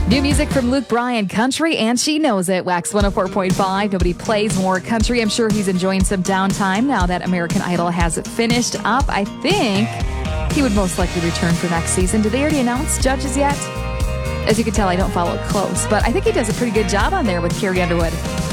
New music from Luke Bryan, country, and she knows it. Wax 104.5. Nobody plays more country. I'm sure he's enjoying some downtime now that American Idol has finished up. I think he would most likely return for next season. Did they already announce judges yet? As you can tell, I don't follow it close, but I think he does a pretty good job on there with Carrie Underwood.